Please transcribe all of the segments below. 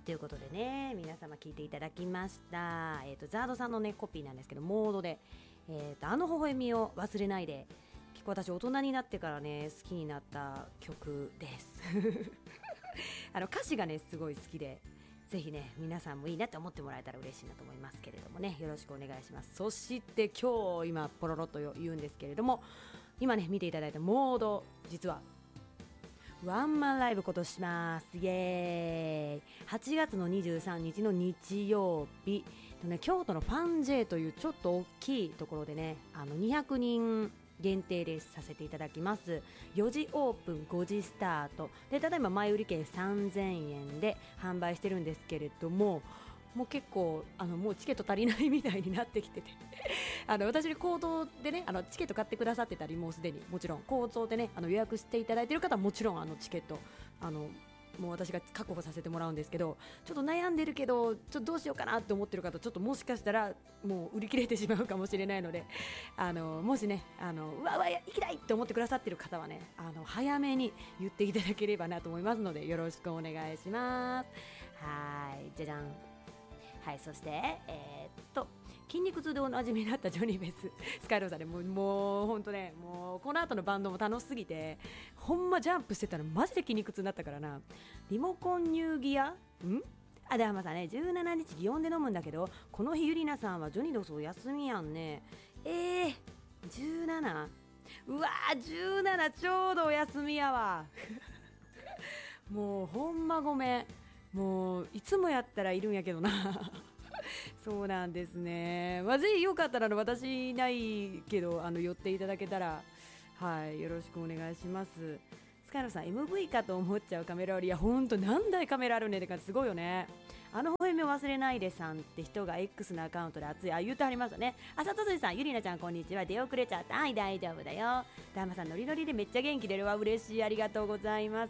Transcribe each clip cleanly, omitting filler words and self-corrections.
ということでね、皆様聞いていただきました。ザードさんのねコピーなんですけど、モードで、あの微笑みを忘れないで、結構私大人になってからね好きになった曲です歌詞がねすごい好きで、ぜひね皆さんもいいなって思ってもらえたら嬉しいなと思いますけれどもね、よろしくお願いします。そして今日今ポロロと言うんですけれども、今ね見ていただいたモード、実はワンマンライブ今年します。イエーイ。8月の23日の日曜日とね、京都のファン J というちょっと大きいところでね、200人限定でさせていただきます。4時オープン5時スタートで、ただいま前売り券3000円で販売してるんですけれども、もう結構もうチケット足りないみたいになってきてて私に口頭でねチケット買ってくださってたり、もうすでにもちろん口頭でね予約していただいている方はもちろんチケットもう私が確保させてもらうんですけど、ちょっと悩んでるけどちょっとどうしようかなって思ってる方、ちょっともしかしたらもう売り切れてしまうかもしれないので、もしねうわ行きたいって思ってくださってる方はね早めに言っていただければなと思いますので、よろしくお願いします。はい、じゃじゃん。はい、そして筋肉痛でおなじみになったジョニーベーススカイローさんで、もう本当ね、もうこの後のバンドも楽しすぎて、ほんまジャンプしてたらマジで筋肉痛になったからな。リモコンニューギアで浜さんね、17日祇園で飲むんだけど、この日ゆりなさんはジョニードスお休みやんね。17、うわー17ちょうどお休みやわもうほんまごめん、もういつもやったらいるんやけどなそうなんですね。ぜひよかったら私いないけど寄っていただけたら、はい、よろしくお願いします。スカイロさん MV かと思っちゃうカメラ割り、いやほんと何台カメラあるねって感じ、すごいよね。微笑みを忘れないでさんって人が X のアカウントで熱い言うてはりましたね。さとつじさん、ゆりなちゃんこんにちは、出遅れちゃった。はい、大丈夫だよ。ダーマさん、ノリノリでめっちゃ元気出るわ、嬉しい、ありがとうございます。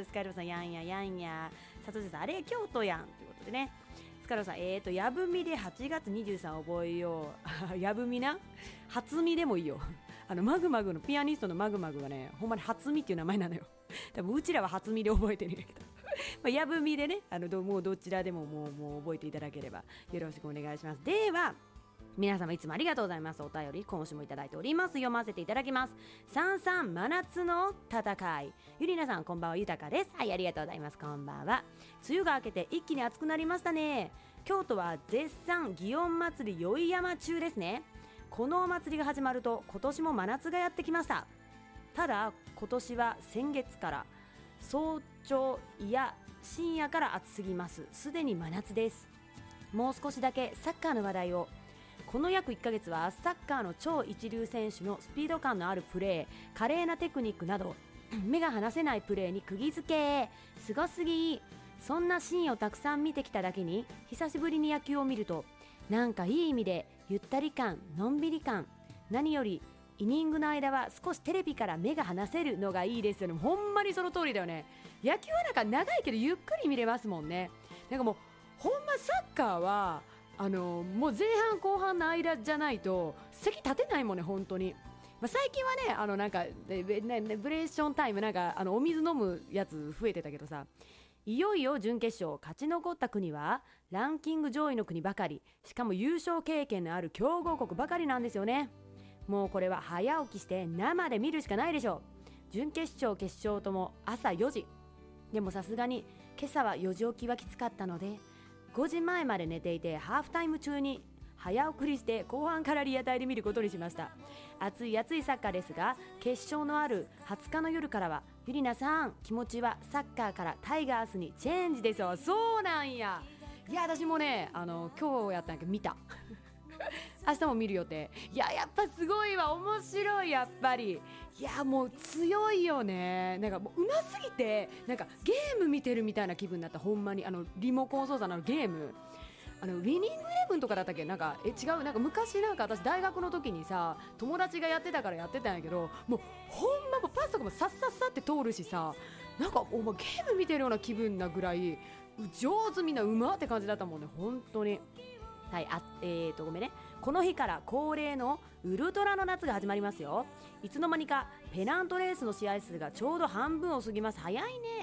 スカイロさん、やんややんや。さとつじさん、あれ京都やんということでね。スカイロさん、やぶみで8月23覚えようやぶみな、初見でもいいよマグマグのピアニストのマグマグがね、ほんまに初見っていう名前なのよ多分うちらは初見で覚えてるんやけどやぶみでね、もうどちらでももう覚えていただければよろしくお願いします。では皆様いつもありがとうございます。お便り今週もいただいております。読ませていただきます。33真夏の戦い、ゆりなさんこんばんは、ゆたかです。はい、ありがとうございます。こんばんは。梅雨が明けて一気に暑くなりましたね。京都は絶賛祇園祭り宵山中ですね。このお祭りが始まると今年も真夏がやってきました。ただ今年は先月から早朝や深夜から暑すぎます。すでに真夏です。もう少しだけサッカーの話題を。この約1ヶ月はサッカーの超一流選手のスピード感のあるプレー、華麗なテクニックなど目が離せないプレーに釘付け。すごすぎ。そんなシーンをたくさん見てきただけに、久しぶりに野球を見るとなんかいい意味でゆったり感、のんびり感、何よりイニングの間は少しテレビから目が離せるのがいいですよね。ほんまにその通りだよね。野球はなんか長いけどゆっくり見れますもんね。なんかもうほんまサッカーはもう前半後半の間じゃないと席立てないもんね、本当に。最近はねなんかブレーションタイムなんかお水飲むやつ増えてたけどさ、いよいよ準決勝、勝ち残った国はランキング上位の国ばかり、しかも優勝経験のある強豪国ばかりなんですよね。もうこれは早起きして生で見るしかないでしょう。準決勝決勝とも朝4時でも、さすがに今朝は4時起きはきつかったので5時前まで寝ていて、ハーフタイム中に早送りして後半からリアタイで見ることにしました。熱い熱いサッカーですが、決勝のある20日の夜からはゆりなさん、気持ちはサッカーからタイガースにチェンジですよ。そうなんや。いや私もね今日やったんやけど見た明日も見る予定。いややっぱすごいわ、面白い。やっぱりいやもう強いよね。なんかもうますぎて、なんかゲーム見てるみたいな気分になった。ほんまにリモコン操作のゲーム、ウィニングイレブンとかだったっけ。なんか違う、なんか昔なんか私大学の時にさ友達がやってたからやってたんやけど、もうほんまもうパスとかもさっさっさって通るしさ、なんかゲーム見てるような気分なぐらい上手、みんなうまって感じだったもんね、本当に。はい、ごめんね。この日から恒例のウルトラの夏が始まりますよ。いつの間にかペナントレースの試合数がちょうど半分を過ぎます。早いね。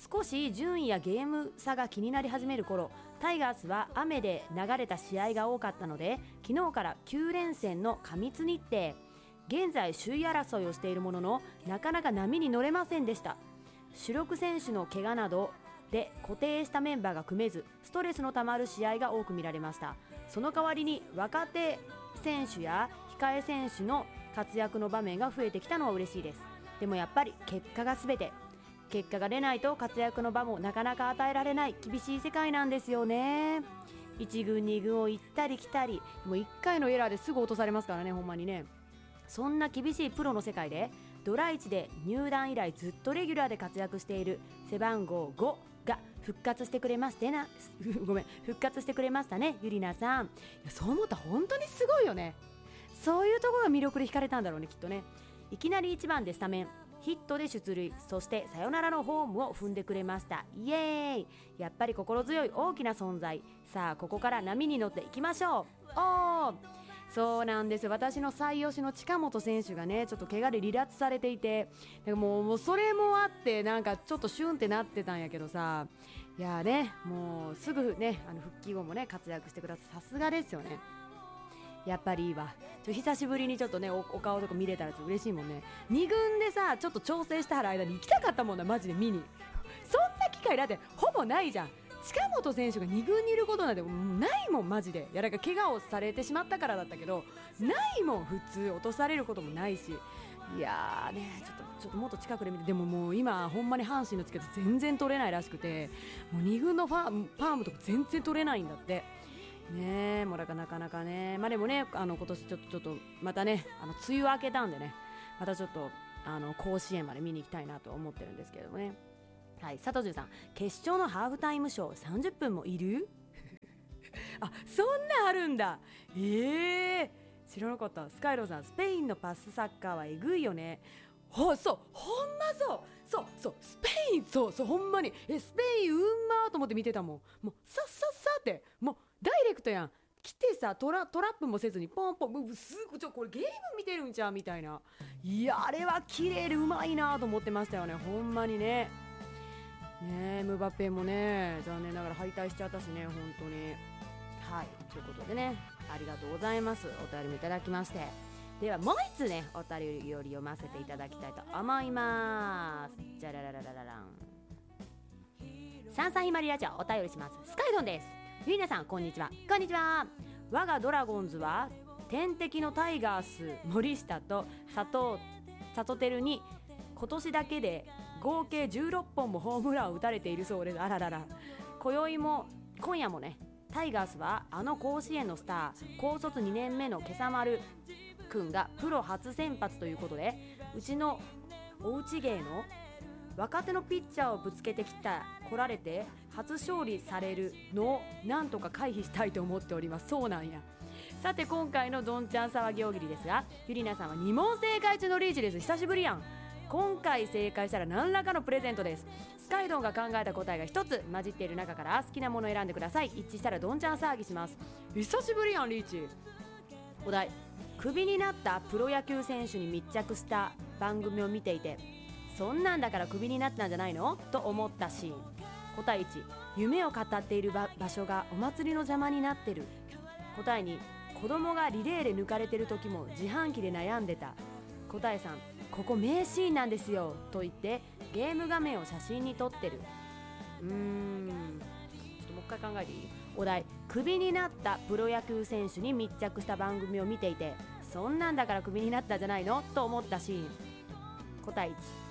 少し順位やゲーム差が気になり始める頃、タイガースは雨で流れた試合が多かったので、昨日から9連戦の過密日程。現在首位争いをしているものの、なかなか波に乗れませんでした。主力選手の怪我などで固定したメンバーが組めず、ストレスのたまる試合が多く見られました。その代わりに若手選手や控え選手の活躍の場面が増えてきたのは嬉しいです。でもやっぱり結果が全て。結果が出ないと活躍の場もなかなか与えられない厳しい世界なんですよね。1軍2軍を行ったり来たり、もう1回のエラーですぐ落とされますからね、ほんまにね。そんな厳しいプロの世界で、ドラ1で入団以来ずっとレギュラーで活躍している背番号5が復活してくれましてなごめん、復活してくれましたね、ゆりなさん。いや、そう思ったら本当にすごいよね。そういうところが魅力で惹かれたんだろうね、きっとね。いきなり1番でスタメン、ヒットで出塁、そしてサヨナラのホームを踏んでくれました。イエーイ。やっぱり心強い大きな存在。さあここから波に乗っていきましょう。そうなんですよ。私の最推しの近本選手がね、ちょっと怪我で離脱されていて、もうそれもあってなんかちょっとシュンってなってたんやけどさ、いやね、もうすぐね、復帰後もね活躍してください。さすがですよね。やっぱりいいわ。久しぶりにちょっとね お顔とか見れたらちょっと嬉しいもんね。2軍でさちょっと調整してはる間に行きたかったもんな、マジで見に。そんな機会だってほぼないじゃん。近本選手が2軍にいることなんてないもん、マジで。いや、なんか怪我をされてしまったからだったけど、ないもん、普通落とされることもないし。いやーね、ちょっともっと近くで見て。でももう今ほんまに阪神のチケット全然取れないらしくて、もう2軍のパームとか全然取れないんだってね。えもうだからなかなかね、まあでもね、今年ちょっとまたね、梅雨明けたんでね、またちょっと甲子園まで見に行きたいなと思ってるんですけどもね。はい、佐藤潤さん、決勝のハーフタイムショー30分もいるあ、そんなあるんだ。知らなかった。スカイローさん、スペインのパスサッカーはえぐいよね。そう、ほんまそうスペイン、そうほんまにスペインうんまーと思って見てたもん。もうさってもうダイレクトやん。来てさ、トラップもせずにポンポン、すぐこれゲーム見てるんちゃうみたいな。いや、あれは綺麗でうまいなと思ってましたよね、ほんまにね。ね、ムバペもね残念ながら敗退しちゃったしね、本当に。はい、ということでね、ありがとうございます。お便りもいただきまして、ではもう一つね、お便りより読ませていただきたいと思います。じゃららららららん。サンサヒマリラジオお便りします。スカイドンです。ゆりなさん、こんにちは。こんにちは。我がドラゴンズは天敵のタイガース森下と佐藤輝に今年だけで合計16本もホームランを打たれているそうです。あららら。今夜もね、タイガースは甲子園のスター、高卒2年目の今朝丸くんがプロ初先発ということで、うちのおうち芸の若手のピッチャーをぶつけて来られて初勝利されるのをなんとか回避したいと思っております。そうなんや。さて今回のどんちゃん騒ぎ大喜利ですが、ゆりなさんは2問正解中のリーチです。久しぶりやん。今回正解したら何らかのプレゼントです。スカイドンが考えた答えが1つ混じっている中から好きなものを選んでください。一致したらどんちゃん騒ぎします。久しぶりやん、リーチ。お題、クビになったプロ野球選手に密着した番組を見ていて、そんなんだからクビになったんじゃないのと思ったシーン。答え1、夢を語っている場所がお祭りの邪魔になってる。答え2、子供がリレーで抜かれてる時も自販機で悩んでた。答え3、ここ名シーンなんですよと言ってゲーム画面を写真に撮ってる。ちょっともう一回考えていい？お題、クビになったプロ野球選手に密着した番組を見ていて、そんなんだからクビになったんじゃないのと思ったシーン。答え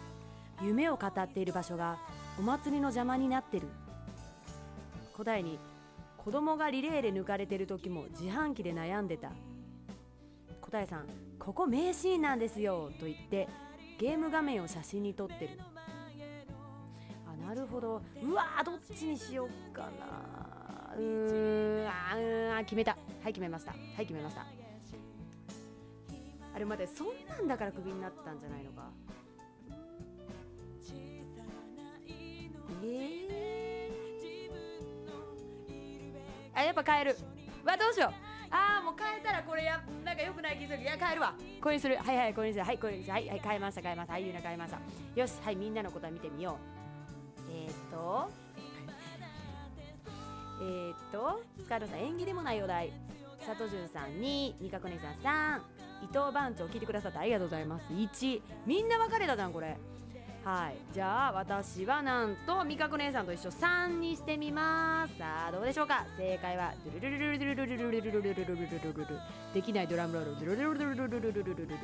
1、夢を語っている場所がお祭りの邪魔になってる。答え2、子供がリレーで抜かれてる時も自販機で悩んでた。答え3、ここ名シーンなんですよと言ってゲーム画面を写真に撮ってる。あ、なるほど。うわー、どっちにしようかな。決めた。決めました。あれ待って、そんなんだからクビになったんじゃないのか。やっぱ変える。どうしよう。もう変えたらこれなんか良くない気する。変えるわ。これにする。これにする。これにする。変えました。ゆうな変えました。よし、みんなの答え見てみよう。 とスカイドさん、縁起でもないお題。佐藤潤さん2、二角姉さん3、伊藤番長聞いてくださってありがとうございます。1、みんな分かれたじゃんこれ。はい、じゃあ私はなんと味覚姉さんと一緒3にしてみます。さあどうでしょうか。正解はドゥルルルルルルルルルルルルルルルルルルル、できないドラムロール、ドゥルルルルルルルルルルルル。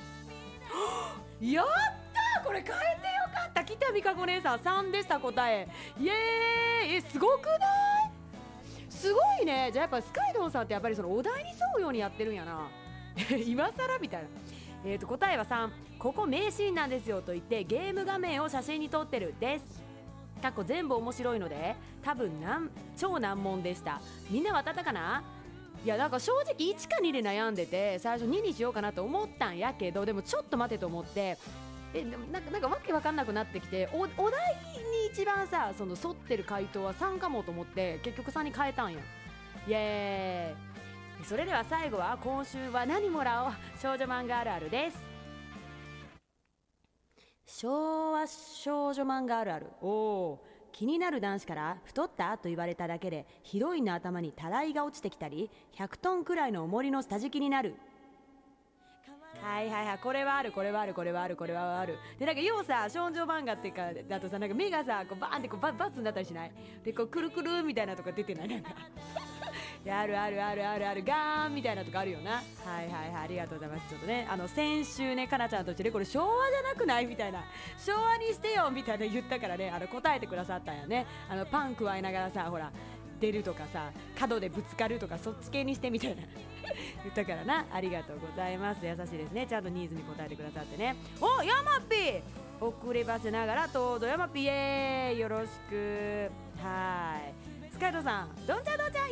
やったー、これ変えてよかった。来た味覚姉さん3でした答え。イエーイ、すごくない？すごいね。じゃあやっぱスカイドンさんってやっぱりそのお題に沿うようにやってるんやな今更みたいな。答えは3、ここ名シーンなんですよと言ってゲーム画面を写真に撮ってるです。過去全部面白いので多分超難問でした。みんな渡ったかな。いやなんか正直1か2で悩んでて最初2にしようかなと思ったんやけど、でもちょっと待てと思って、なんかわけわかんなくなってきて、お題に一番さその沿ってる回答は3かもと思って結局3に変えたんや。イエーイ。それでは最後は今週は何もらおう、少女漫画あるあるです。昭和少女漫画あるある。気になる男子から太ったと言われただけでヒロインの頭にたらいが落ちてきたり100トンくらいの重りの下敷きになる。はいはいはい、これはあるこれはあるこれはあるこれはある。でなんか要さ少女漫画っていうかだとさ、なんか目がさこうバーンってこうバツになったりしない？でこうくるくるみたいなとか出てない？なんかいやあるあるあるあるある、ガーンみたいなとかあるよな。はいはいはい、ありがとうございます。ちょっとね先週ねかなちゃんとしてね、これ昭和じゃなくないみたいな、昭和にしてよみたいな言ったからね、答えてくださったんやね。パン加えながらさほら出るとかさ角でぶつかるとかそっち系にしてみたいな言ったからな。ありがとうございます。優しいですね、ちゃんとニーズに応えてくださってね。おヤマピー遅ればせながらどうぞヤマピー、イエーイ、よろしく。はいスカイドさんどんちゃんどんちゃん